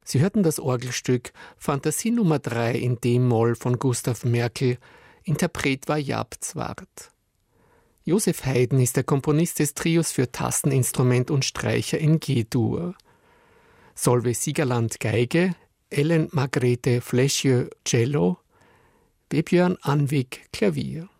Sie hörten das Orgelstück Fantasie Nummer 3 in D-Moll von Gustav Merkel. Interpret war Jaap Zwart. Joseph Haydn ist der Komponist des Trios für Tasteninstrument und Streicher in G-Dur. Solveig Siegerland Geige, Ellen Margrethe Flechieux Cello, Vebjørn Anvik Klavier.